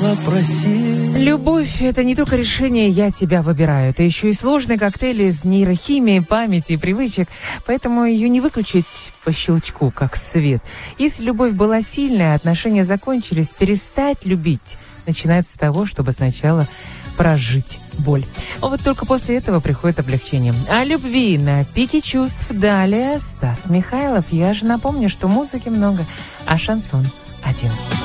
просил. Любовь — это не только решение «я тебя выбираю», это еще и сложный коктейль из нейрохимии, памяти и привычек, поэтому ее не выключить по щелчку, как свет. Если любовь была сильная, отношения закончились, перестать любить начинается с того, чтобы сначала прожить боль. А вот только после этого приходит облегчение. О любви на пике чувств. Далее Стас Михайлов. Я же напомню, что музыки много, а шансон один.